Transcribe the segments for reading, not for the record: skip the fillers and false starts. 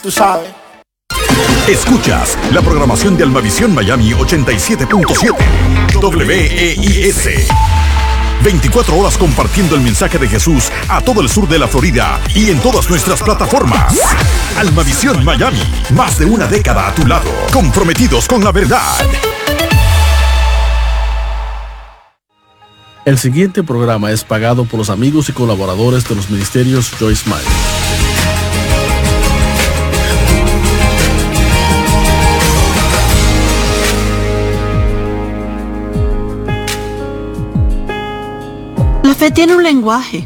tú sabes. Escuchas la programación de Almavisión Miami 87.7 WEIS. 24 horas compartiendo el mensaje de Jesús a todo el sur de la Florida y en todas nuestras plataformas. Almavisión Miami, más de una década a tu lado, comprometidos con la verdad. El siguiente programa es pagado por los amigos y colaboradores de los ministerios Joyce Meyer. La fe tiene un lenguaje.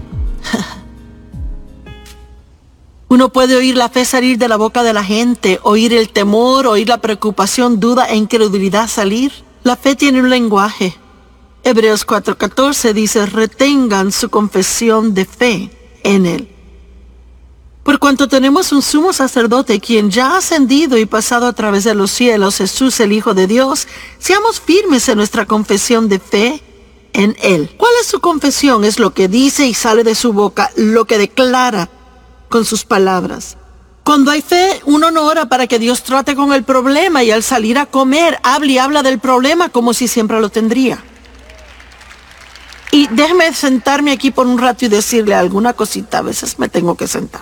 Uno puede oír la fe salir de la boca de la gente, oír el temor, oír la preocupación, duda e incredulidad salir. La fe tiene un lenguaje. Hebreos 4:14 dice, retengan su confesión de fe en Él. Por cuanto tenemos un sumo sacerdote quien ya ha ascendido y pasado a través de los cielos, Jesús el Hijo de Dios, seamos firmes en nuestra confesión de fe en Él. ¿Cuál es su confesión? Es lo que dice y sale de su boca, lo que declara con sus palabras. Cuando hay fe, uno no ora para que Dios trate con el problema y al salir a comer, habla y habla del problema como si siempre lo tendría. Y déjeme sentarme aquí por un rato y decirle alguna cosita. A veces me tengo que sentar.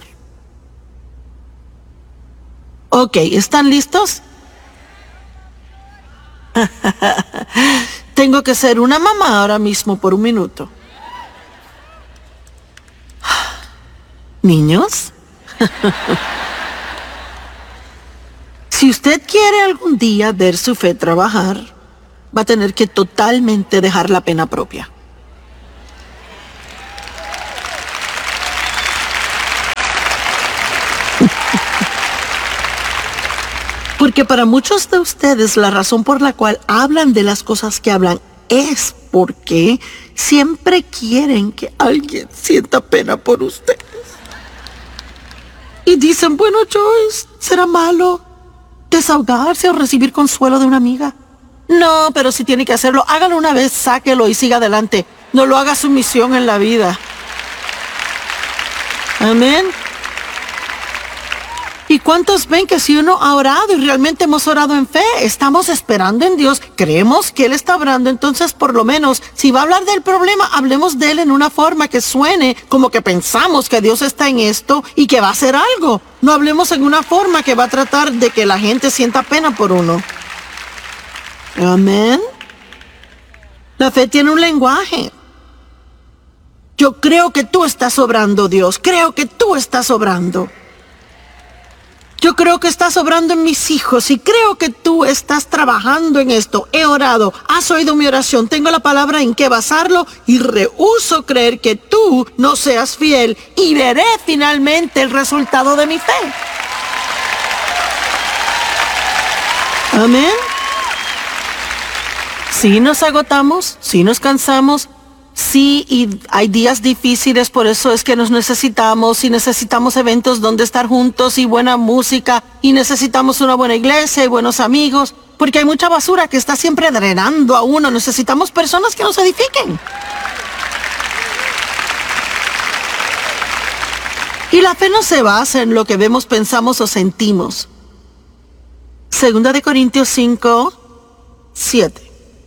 Ok, ¿están listos? Tengo que ser una mamá ahora mismo por un minuto. Niños, si usted quiere algún día ver su fe trabajar, va a tener que totalmente dejar la pena propia. Porque para muchos de ustedes la razón por la cual hablan de las cosas que hablan es porque siempre quieren que alguien sienta pena por ustedes. Y dicen, bueno, Joyce, ¿será malo desahogarse o recibir consuelo de una amiga? No, pero si tiene que hacerlo, hágalo una vez, sáquelo y siga adelante. No lo haga su misión en la vida. Amén. ¿Y cuántos ven que si uno ha orado y realmente hemos orado en fe, estamos esperando en Dios, creemos que Él está obrando, entonces por lo menos si va a hablar del problema, hablemos de Él en una forma que suene como que pensamos que Dios está en esto y que va a hacer algo. No hablemos en una forma que va a tratar de que la gente sienta pena por uno. Amén. La fe tiene un lenguaje. Yo creo que tú estás obrando, Dios. Creo que tú estás obrando. Yo creo que estás obrando en mis hijos y creo que tú estás trabajando en esto. He orado, has oído mi oración, tengo la palabra en qué basarlo y rehúso creer que tú no seas fiel y veré finalmente el resultado de mi fe. Amén. Sí nos agotamos, sí nos cansamos. Sí, y hay días difíciles, por eso es que nos necesitamos y necesitamos eventos donde estar juntos y buena música y necesitamos una buena iglesia y buenos amigos, porque hay mucha basura que está siempre drenando a uno. Necesitamos personas que nos edifiquen. Y la fe no se basa en lo que vemos, pensamos o sentimos. 2 Corintios 5:7.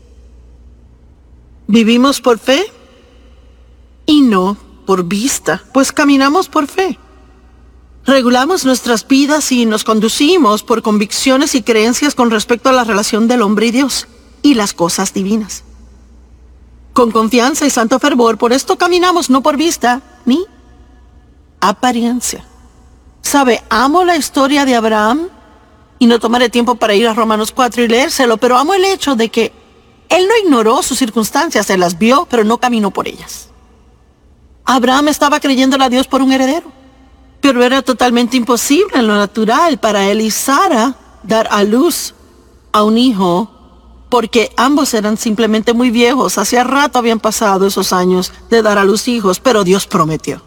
Vivimos por fe y no por vista, pues caminamos por fe. Regulamos nuestras vidas y nos conducimos por convicciones y creencias con respecto a la relación del hombre y Dios y las cosas divinas. Con confianza y santo fervor, por esto caminamos no por vista ni apariencia. ¿Sabe? Amo la historia de Abraham y no tomaré tiempo para ir a Romanos 4 y leérselo, pero amo el hecho de que él no ignoró sus circunstancias, él las vio, pero no caminó por ellas. Abraham estaba creyéndole a Dios por un heredero, pero era totalmente imposible en lo natural para él y Sara dar a luz a un hijo, porque ambos eran simplemente muy viejos. Hacía rato habían pasado esos años de dar a luz hijos, pero Dios prometió.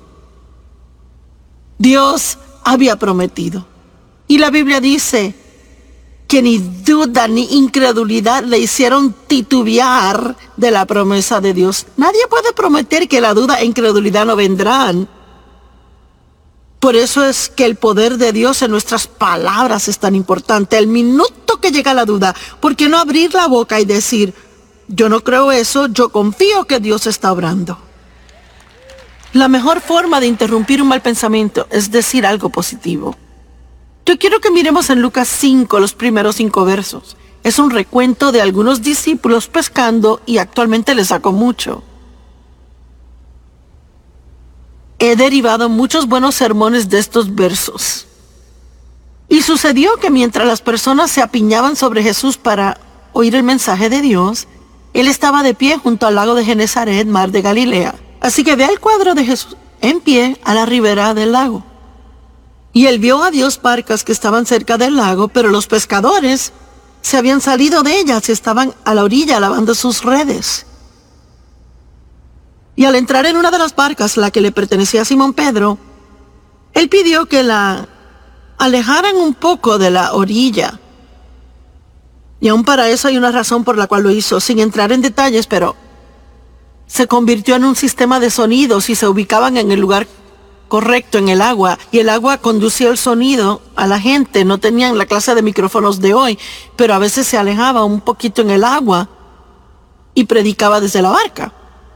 Dios había prometido. Y la Biblia dice que ni duda ni incredulidad le hicieron titubear de la promesa de Dios. Nadie puede prometer que la duda e incredulidad no vendrán. Por eso es que el poder de Dios en nuestras palabras es tan importante. El minuto que llega la duda, ¿por qué no abrir la boca y decir, yo no creo eso, yo confío que Dios está obrando? La mejor forma de interrumpir un mal pensamiento es decir algo positivo. Yo quiero que miremos en Lucas 5 los primeros 5 versos. Es un recuento de algunos discípulos pescando y actualmente les sacó mucho. He derivado muchos buenos sermones de estos versos. Y sucedió que mientras las personas se apiñaban sobre Jesús para oír el mensaje de Dios, él estaba de pie junto al lago de Genezaret, mar de Galilea. Así que ve el cuadro de Jesús en pie a la ribera del lago. Y él vio a 2 barcas que estaban cerca del lago, pero los pescadores se habían salido de ellas y estaban a la orilla lavando sus redes. Y al entrar en una de las barcas, la que le pertenecía a Simón Pedro, él pidió que la alejaran un poco de la orilla. Y aún para eso hay una razón por la cual lo hizo, sin entrar en detalles, pero se convirtió en un sistema de sonidos y se ubicaban en el lugar correcto en el agua, y el agua conducía el sonido a la gente. No tenían la clase de micrófonos de hoy, pero a veces se alejaba un poquito en el agua y predicaba desde la barca.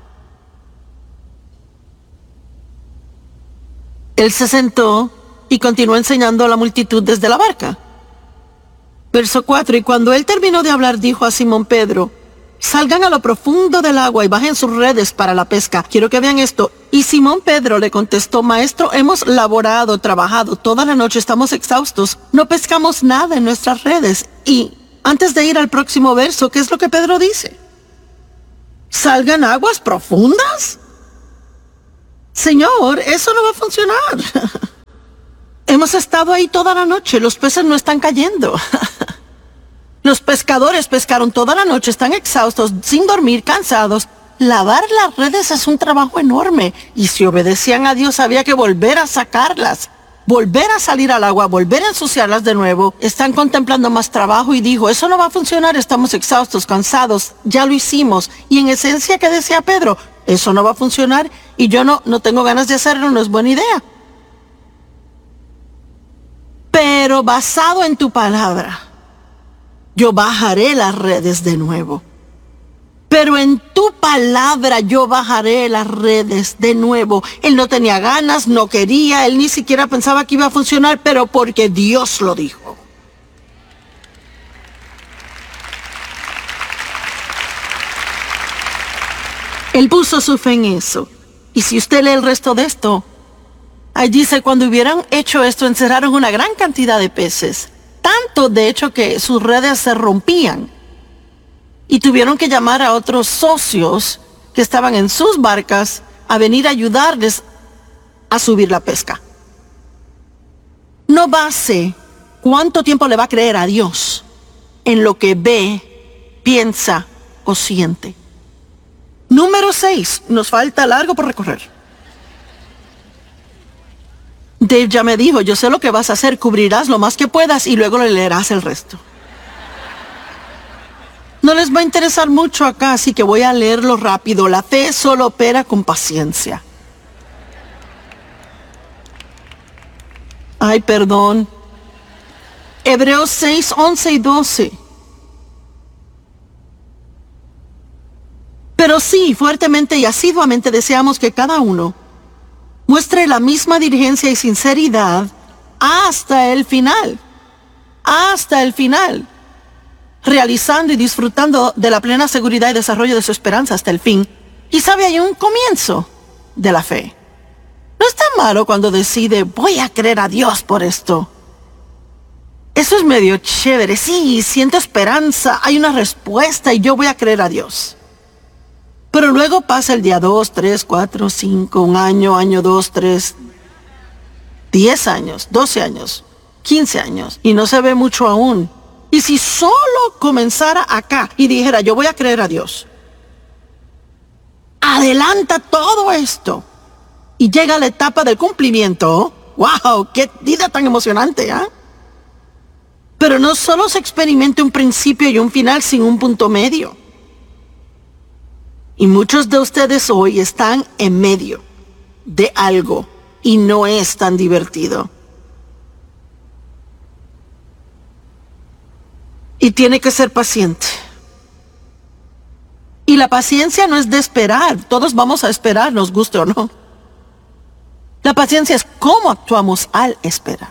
Él se sentó y continuó enseñando a la multitud desde la barca. Verso 4, y cuando él terminó de hablar, dijo a Simón Pedro, salgan a lo profundo del agua y bajen sus redes para la pesca. Quiero que vean esto. Y Simón Pedro le contestó, maestro, hemos laborado, trabajado toda la noche, estamos exhaustos, no pescamos nada en nuestras redes. Y antes de ir al próximo verso, ¿qué es lo que Pedro dice? ¿Salgan aguas profundas? Señor, eso no va a funcionar. Hemos estado ahí toda la noche, los peces no están cayendo. Los pescadores pescaron toda la noche, están exhaustos, sin dormir, cansados. Lavar las redes es un trabajo enorme, y si obedecían a Dios había que volver a sacarlas, volver a salir al agua, volver a ensuciarlas de nuevo. Están contemplando más trabajo y dijo, eso no va a funcionar, estamos exhaustos, cansados, ya lo hicimos. Y en esencia, ¿qué decía Pedro? Eso no va a funcionar y yo no tengo ganas de hacerlo, no es buena idea. Pero basado en tu palabra, yo bajaré las redes de nuevo. Pero en tu palabra yo bajaré las redes de nuevo. Él no tenía ganas, no quería, él ni siquiera pensaba que iba a funcionar, pero porque Dios lo dijo. Él puso su fe en eso. Y si usted lee el resto de esto, ahí dice, cuando hubieran hecho esto, encerraron una gran cantidad de peces. Tanto, de hecho, que sus redes se rompían. Y tuvieron que llamar a otros socios que estaban en sus barcas a venir a ayudarles a subir la pesca. No base cuánto tiempo le va a creer a Dios en lo que ve, piensa o siente. Número 6, nos falta largo por recorrer. Dave ya me dijo, yo sé lo que vas a hacer, cubrirás lo más que puedas y luego le leerás el resto. No les va a interesar mucho acá, así que voy a leerlo rápido. La fe solo opera con paciencia. Ay, perdón. Hebreos 6, 11 y 12. Pero sí, fuertemente y asiduamente deseamos que cada uno muestre la misma diligencia y sinceridad hasta el final. Hasta el final. Realizando y disfrutando de la plena seguridad y desarrollo de su esperanza hasta el fin. Y sabe, hay un comienzo de la fe. No está malo cuando decide, voy a creer a Dios por esto. Eso es medio chévere. Sí, siento esperanza, hay una respuesta y yo voy a creer a Dios. Pero luego pasa el día 2, 3, 4, 5, un año, año 2, 3, 10 años, 12 años, 15 años, y no se ve mucho aún. Y si solo comenzara acá y dijera, yo voy a creer a Dios, adelanta todo esto y llega a la etapa del cumplimiento. ¡Wow! ¡Qué vida tan emocionante! ¿Eh? Pero no solo se experimenta un principio y un final sin un punto medio. Y muchos de ustedes hoy están en medio de algo y no es tan divertido. Y tiene que ser paciente. Y la paciencia no es de esperar. Todos vamos a esperar, nos guste o no. La paciencia es cómo actuamos al esperar.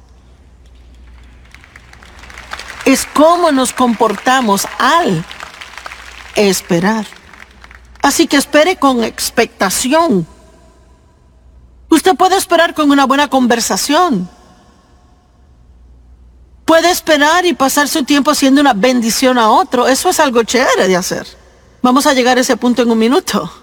Es cómo nos comportamos al esperar. Así que espere con expectación. Usted puede esperar con una buena conversación. Puede esperar y pasar su tiempo haciendo una bendición a otro. Eso es algo chévere de hacer. Vamos a llegar a ese punto en un minuto.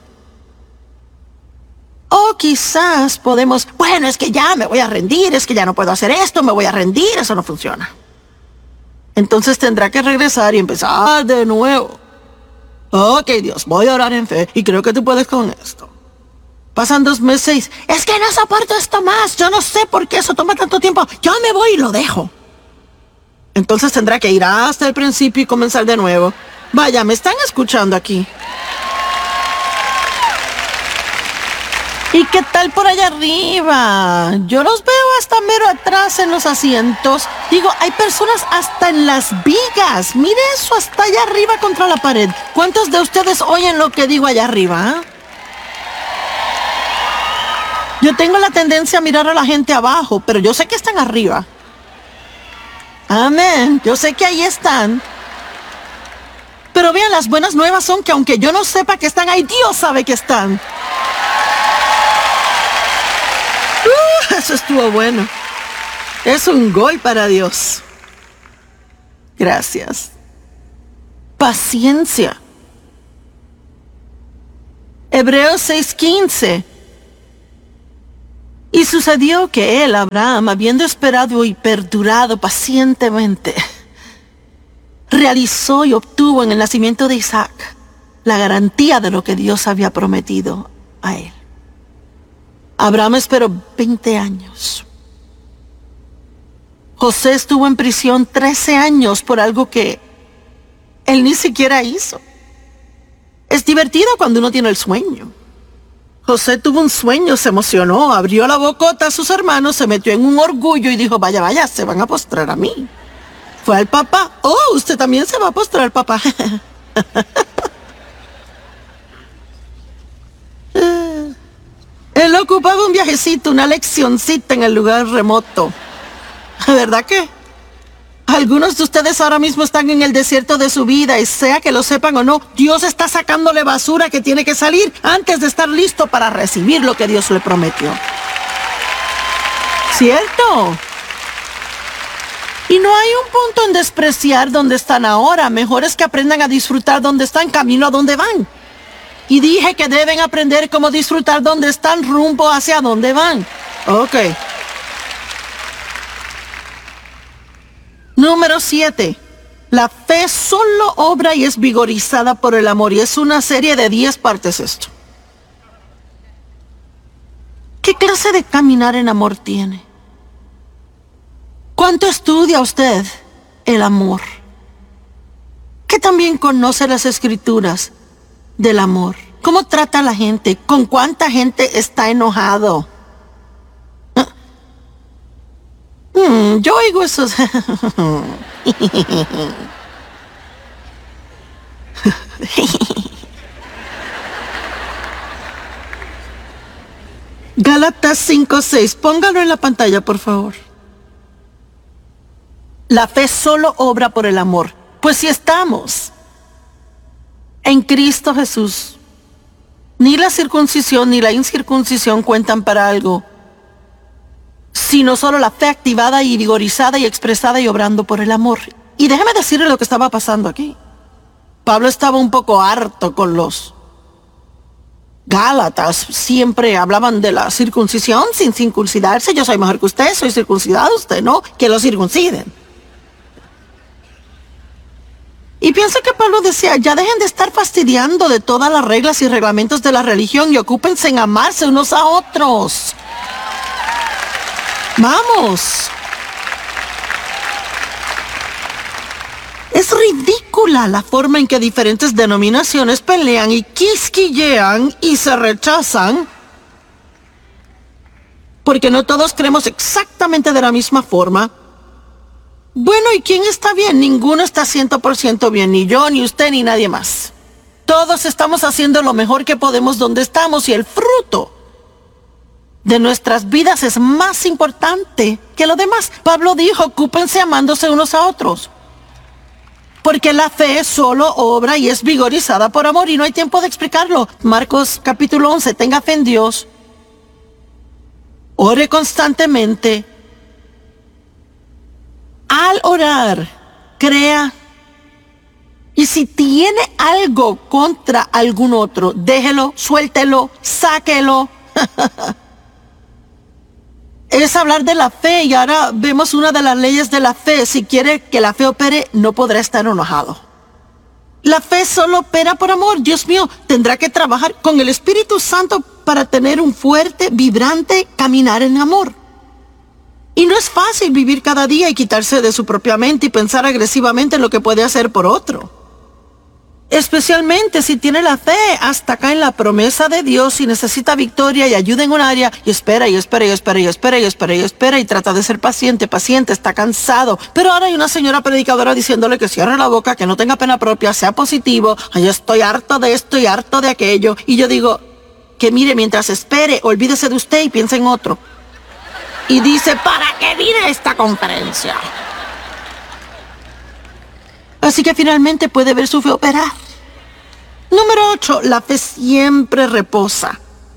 O quizás podemos, bueno, es que ya me voy a rendir, es que ya no puedo hacer esto, me voy a rendir, eso no funciona. Entonces tendrá que regresar y empezar de nuevo. Ok, Dios, voy a orar en fe y creo que tú puedes con esto. Pasan 2 meses, es que no soporto esto más, yo no sé por qué eso toma tanto tiempo, yo me voy y lo dejo. Entonces tendrá que ir hasta el principio y comenzar de nuevo. Vaya, ¿me están escuchando aquí? ¿Y qué tal por allá arriba? Yo los veo hasta mero atrás en los asientos. Digo, hay personas hasta en las vigas. Mire eso, hasta allá arriba contra la pared. ¿Cuántos de ustedes oyen lo que digo allá arriba? Yo tengo la tendencia a mirar a la gente abajo, pero yo sé que están arriba. Amén, yo sé que ahí están. Pero vean, las buenas nuevas son que aunque yo no sepa que están ahí, Dios sabe que están. Eso estuvo bueno. Es un gol para Dios. Gracias. Paciencia. Hebreos 6:15. Y sucedió que él, Abraham, habiendo esperado y perdurado pacientemente, realizó y obtuvo en el nacimiento de Isaac la garantía de lo que Dios había prometido a él. Abraham esperó 20 años. José estuvo en prisión 13 años por algo que él ni siquiera hizo. Es divertido cuando uno tiene el sueño. José tuvo un sueño, se emocionó, abrió la bocota a sus hermanos, se metió en un orgullo y dijo, vaya, vaya, se van a postrar a mí. Fue al papá. Oh, usted también se va a postrar, papá. Él ocupaba un viajecito, una leccioncita en el lugar remoto. ¿Verdad que? Algunos de ustedes ahora mismo están en el desierto de su vida y sea que lo sepan o no, Dios está sacándole basura que tiene que salir antes de estar listo para recibir lo que Dios le prometió. ¿Cierto? Y no hay un punto en despreciar donde están ahora. Mejor es que aprendan a disfrutar donde están, camino a donde van. Y dije que deben aprender cómo disfrutar donde están, rumbo hacia donde van. Ok. Número 7. La fe solo obra y es vigorizada por el amor. Y es una serie de 10 partes esto. ¿Qué clase de caminar en amor tiene? ¿Cuánto estudia usted el amor? ¿Qué también conoce las escrituras del amor? ¿Cómo trata a la gente? ¿Con cuánta gente está enojado? Yo oigo esos... Gálatas 5:6. Póngalo en la pantalla, por favor. La fe solo obra por el amor. Pues si estamos en Cristo Jesús, ni la circuncisión ni la incircuncisión cuentan para algo, sino solo la fe activada y vigorizada y expresada y obrando por el amor. Y déjeme decirle lo que estaba pasando aquí. Pablo estaba un poco harto con los Gálatas. Siempre hablaban de la circuncisión sin circuncidarse. Yo soy mejor que usted, soy circuncidado, usted no, que lo circunciden. Y pienso que Pablo decía, ya dejen de estar fastidiando de todas las reglas y reglamentos de la religión y ocúpense en amarse unos a otros. Vamos. Es ridícula la forma en que diferentes denominaciones pelean y quisquillean y se rechazan porque no todos creemos exactamente de la misma forma. Bueno, ¿y quién está bien? Ninguno está 100% bien, ni yo, ni usted, ni nadie más. Todos estamos haciendo lo mejor que podemos donde estamos y el fruto de nuestras vidas es más importante que lo demás. Pablo dijo, ocúpense amándose unos a otros. Porque la fe solo obra y es vigorizada por amor y no hay tiempo de explicarlo. Marcos capítulo 11, tenga fe en Dios. Ore constantemente. Al orar, crea. Y si tiene algo contra algún otro, déjelo, suéltelo, sáquelo. Es hablar de la fe y ahora vemos una de las leyes de la fe. Si quiere que la fe opere, no podrá estar enojado. La fe solo opera por amor. Dios mío, tendrá que trabajar con el Espíritu Santo para tener un fuerte, vibrante caminar en amor. Y no es fácil vivir cada día y quitarse de su propia mente y pensar agresivamente en lo que puede hacer por otro. Especialmente si tiene la fe hasta acá en la promesa de Dios y necesita victoria y ayuda en un área y espera y trata de ser paciente, está cansado. Pero ahora hay una señora predicadora diciéndole que cierre la boca, que no tenga pena propia, sea positivo. Ay, estoy harto de esto y harto de aquello. Y yo digo, que mire, mientras espere, olvídese de usted y piense en otro. Y dice, ¿para qué vine a esta conferencia? Así que finalmente puede ver su fe operar. Número 8, la fe siempre reposa.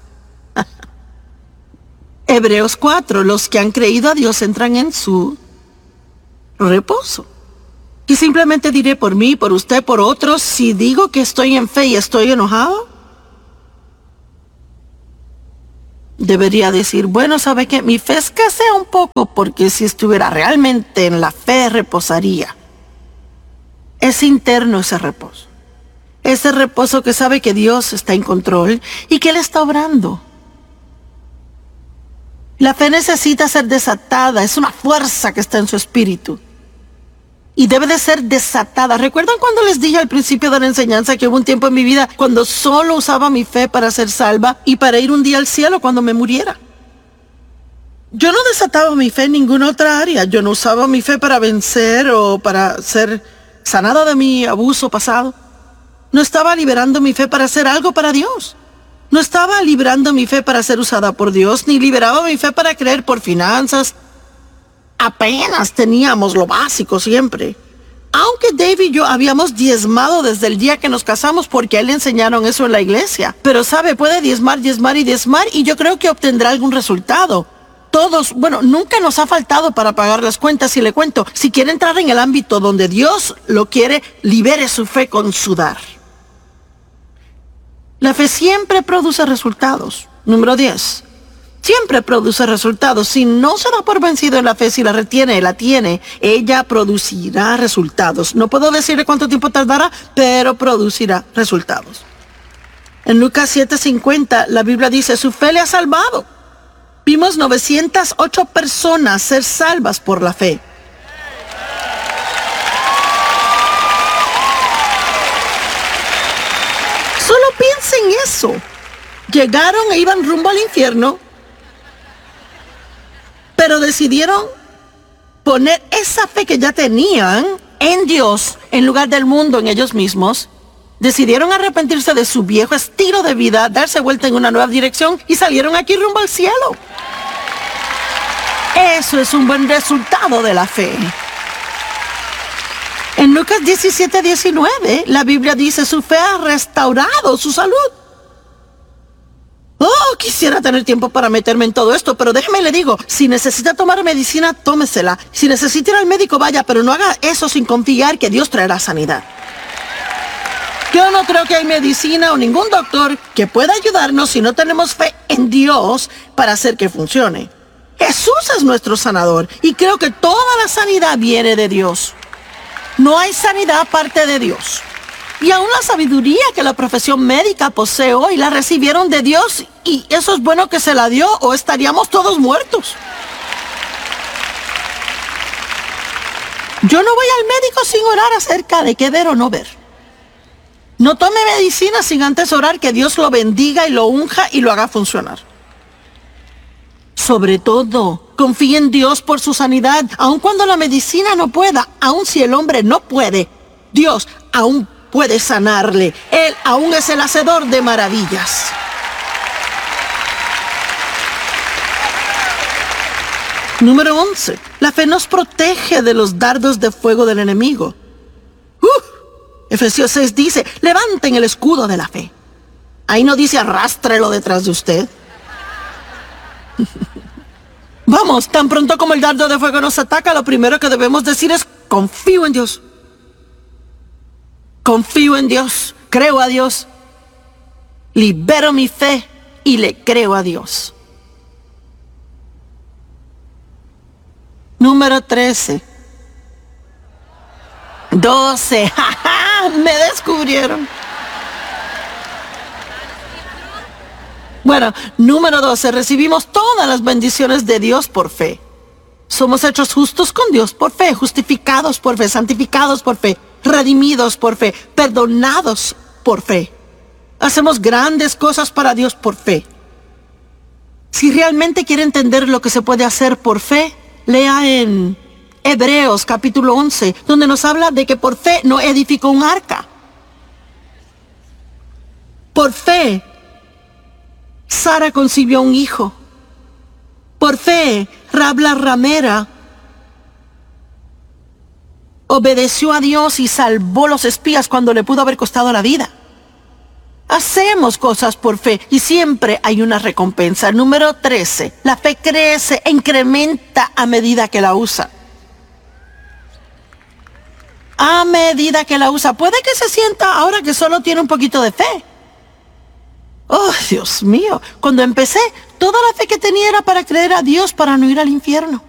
Hebreos 4, los que han creído a Dios entran en su reposo. Y simplemente diré por mí, por usted, por otros, si digo que estoy en fe y estoy enojado, debería decir, bueno, ¿sabe qué? Mi fe escasea un poco porque si estuviera realmente en la fe reposaría. Es interno ese reposo. Ese reposo que sabe que Dios está en control y que Él está obrando. La fe necesita ser desatada, es una fuerza que está en su espíritu. Y debe de ser desatada. ¿Recuerdan cuando les dije al principio de la enseñanza que hubo un tiempo en mi vida cuando solo usaba mi fe para ser salva y para ir un día al cielo cuando me muriera? Yo no desataba mi fe en ninguna otra área. Yo no usaba mi fe para vencer o para ser sanada de mi abuso pasado. No estaba liberando mi fe para hacer algo para Dios. No estaba librando mi fe para ser usada por Dios, ni liberaba mi fe para creer por finanzas. Apenas teníamos lo básico siempre. Aunque Dave y yo habíamos diezmado desde el día que nos casamos porque a él le enseñaron eso en la iglesia. Pero sabe, puede diezmar y yo creo que obtendrá algún resultado. Todos, nunca nos ha faltado para pagar las cuentas y le cuento, si quiere entrar en el ámbito donde Dios lo quiere, libere su fe con sudar. La fe siempre produce resultados. Número 10. Siempre produce resultados. Si no se da por vencido en la fe, si la tiene, ella producirá resultados. No puedo decirle cuánto tiempo tardará, pero producirá resultados. En Lucas 7:50, la Biblia dice, su fe le ha salvado. Vimos 908 personas ser salvas por la fe. Solo piensen en eso. Llegaron e iban rumbo al infierno, pero decidieron poner esa fe que ya tenían en Dios en lugar del mundo, en ellos mismos. Decidieron arrepentirse de su viejo estilo de vida, darse vuelta en una nueva dirección y salieron aquí rumbo al cielo. Eso es un buen resultado de la fe. En Lucas 17:19, la Biblia dice, su fe ha restaurado su salud. Oh, quisiera tener tiempo para meterme en todo esto, pero déjeme le digo, si necesita tomar medicina, tómesela. Si necesita ir al médico, vaya, pero no haga eso sin confiar que Dios traerá sanidad. Yo no creo que hay medicina o ningún doctor que pueda ayudarnos si no tenemos fe en Dios para hacer que funcione. Jesús es nuestro sanador y creo que toda la sanidad viene de Dios. No hay sanidad aparte de Dios. Y aún la sabiduría que la profesión médica posee hoy la recibieron de Dios y eso es bueno que se la dio o estaríamos todos muertos. Yo no voy al médico sin orar acerca de qué ver o no ver. No tome medicina sin antes orar que Dios lo bendiga y lo unja y lo haga funcionar. Sobre todo, confíe en Dios por su sanidad, aun cuando la medicina no pueda, aun si el hombre no puede. Dios aún puede sanarle. Él aún es el hacedor de maravillas. Número 11. La fe nos protege de los dardos de fuego del enemigo. Efesios 6 dice, levanten el escudo de la fe. Ahí no dice arrástrelo detrás de usted. Vamos, tan pronto como el dardo de fuego nos ataca, lo primero que debemos decir es, confío en Dios. Confío en Dios, creo a Dios. Libero mi fe y le creo a Dios. Número 13. 12. ¡Ja, ja! Me descubrieron. Bueno, número 12. Recibimos todas las bendiciones de Dios por fe. Somos hechos justos con Dios por fe, justificados por fe, santificados por fe, redimidos por fe, perdonados por fe. Hacemos grandes cosas para Dios por fe. Si realmente quiere entender lo que se puede hacer por fe, lea en Hebreos capítulo 11, donde nos habla de que por fe no edificó un arca. Por fe, Sara concibió un hijo. Por fe, Rahab la ramera obedeció a Dios y salvó los espías cuando le pudo haber costado la vida. Hacemos cosas por fe y siempre hay una recompensa. Número 13. La fe crece e incrementa a medida que la usa. A medida que la usa. Puede que se sienta ahora que solo tiene un poquito de fe. Oh, Dios mío. Cuando empecé, toda la fe que tenía era para creer a Dios para no ir al infierno.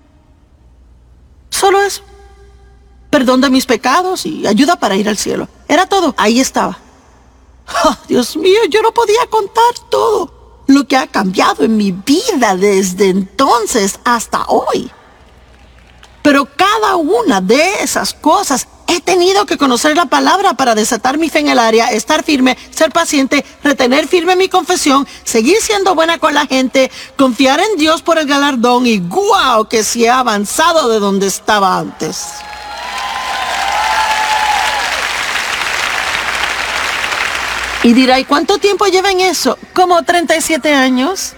Solo eso. Perdón de mis pecados y ayuda para ir al cielo. Era todo. Ahí estaba. Oh, Dios mío, yo no podía contar todo lo que ha cambiado en mi vida desde entonces hasta hoy. Pero cada una de esas cosas he tenido que conocer la palabra para desatar mi fe en el área, estar firme, ser paciente, retener firme mi confesión, seguir siendo buena con la gente, confiar en Dios por el galardón y ¡guau! Que sí he avanzado de donde estaba antes. Y dirá, ¿y cuánto tiempo lleva en eso? ¿Como 37 años?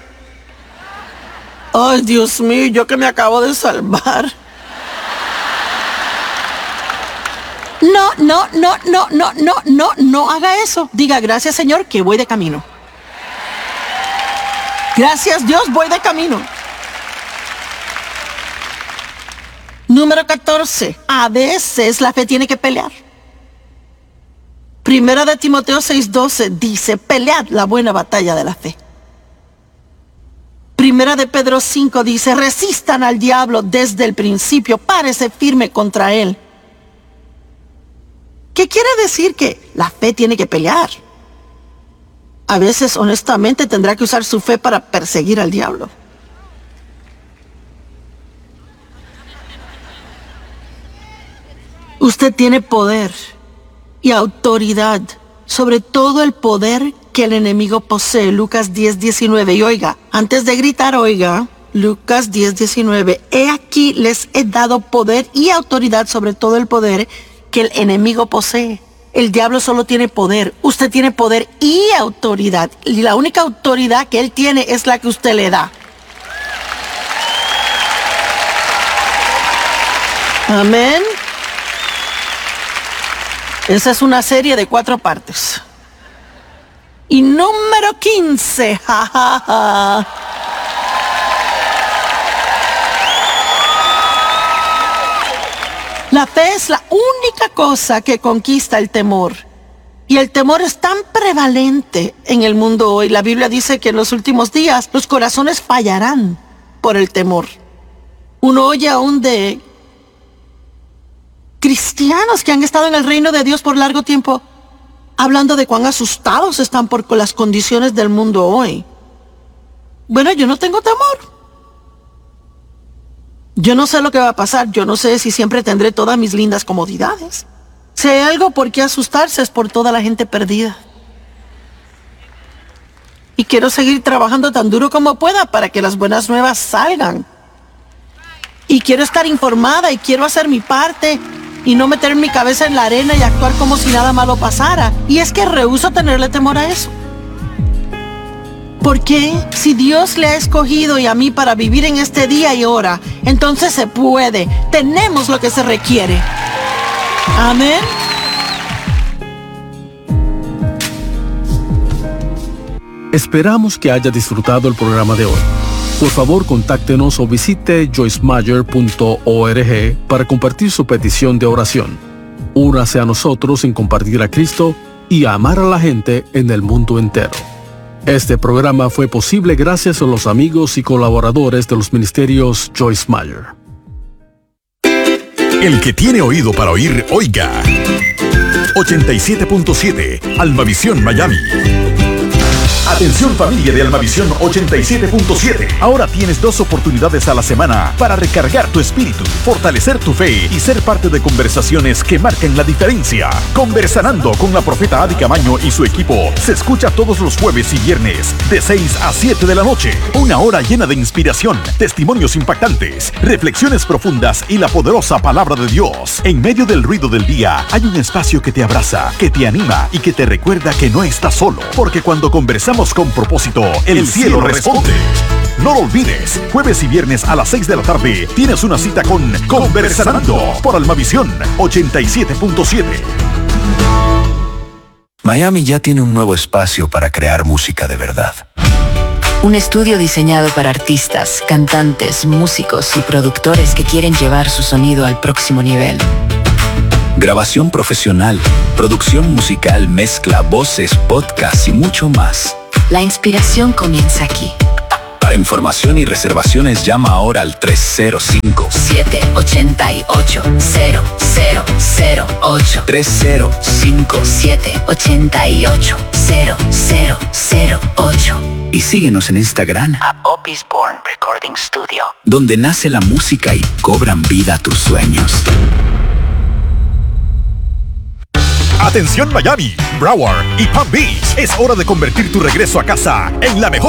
Ay, Dios mío, yo que me acabo de salvar. No haga eso. Diga, gracias Señor, que voy de camino. Gracias Dios, voy de camino. Número 14. A veces la fe tiene que pelear. Primera de Timoteo 6:12 dice, pelead la buena batalla de la fe. Primera de Pedro 5 dice, resistan al diablo desde el principio, párese firme contra él. ¿Qué quiere decir que la fe tiene que pelear? A veces, honestamente, tendrá que usar su fe para perseguir al diablo. Usted tiene poder y autoridad sobre todo el poder que el enemigo posee. Lucas 10:19. Y oiga, antes de gritar, oiga, Lucas 10:19. He aquí les he dado poder y autoridad sobre todo el poder que el enemigo posee. El diablo solo tiene poder. Usted tiene poder y autoridad. Y la única autoridad que él tiene es la que usted le da. Amén. Esa es una serie de 4 partes. Y número 15. Ja, ja, ja. La fe es la única cosa que conquista el temor. Y el temor es tan prevalente en el mundo hoy. La Biblia dice que en los últimos días los corazones fallarán por el temor. Uno oye aún de cristianos que han estado en el reino de Dios por largo tiempo hablando de cuán asustados están por las condiciones del mundo hoy. Bueno, yo no tengo temor. Yo no sé lo que va a pasar. Yo no sé si siempre tendré todas mis lindas comodidades. Si hay algo por qué asustarse es por toda la gente perdida. Y quiero seguir trabajando tan duro como pueda para que las buenas nuevas salgan. Y quiero estar informada y quiero hacer mi parte y no meter mi cabeza en la arena y actuar como si nada malo pasara. Y es que rehúso tenerle temor a eso. Porque si Dios le ha escogido y a mí para vivir en este día y hora, entonces se puede. Tenemos lo que se requiere. Amén. Esperamos que haya disfrutado el programa de hoy. Por favor, contáctenos o visite joycemeyer.org para compartir su petición de oración. Únase a nosotros en compartir a Cristo y a amar a la gente en el mundo entero. Este programa fue posible gracias a los amigos y colaboradores de los ministerios Joyce Meyer. El que tiene oído para oír, oiga. 87.7 Almavisión Miami. Atención familia de Almavisión 87.7. Ahora tienes 2 oportunidades a la semana para recargar tu espíritu, fortalecer tu fe y ser parte de conversaciones que marquen la diferencia. Conversando con la profeta Adi Camaño y su equipo se escucha todos los jueves y viernes de 6 a 7 de la noche. Una hora llena de inspiración, testimonios impactantes, reflexiones profundas y la poderosa palabra de Dios. En medio del ruido del día hay un espacio que te abraza, que te anima y que te recuerda que no estás solo. Porque cuando conversamos con propósito, el cielo responde. No lo olvides, jueves y viernes a las 6 de la tarde tienes una cita con Conversando por Almavisión 87.7. Miami ya tiene un nuevo espacio para crear música de verdad. Un estudio diseñado para artistas, cantantes, músicos y productores que quieren llevar su sonido al próximo nivel. Grabación profesional, producción musical, mezcla, voces, podcast y mucho más. La inspiración comienza aquí. Para información y reservaciones llama ahora al 305-788-0008. 305-788-0008. Y síguenos en Instagram A Opis Born Recording Studio, donde nace la música y cobran vida tus sueños. Atención Miami, Broward y Palm Beach. Es hora de convertir tu regreso a casa en la mejor